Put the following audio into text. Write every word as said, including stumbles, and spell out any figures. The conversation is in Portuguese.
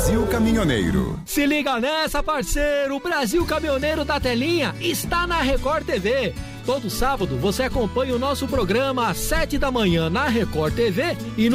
Brasil Caminhoneiro. Se liga nessa, parceiro, o Brasil Caminhoneiro da Telinha está na Record T V. Todo sábado você acompanha o nosso programa às sete da manhã na Record T V e no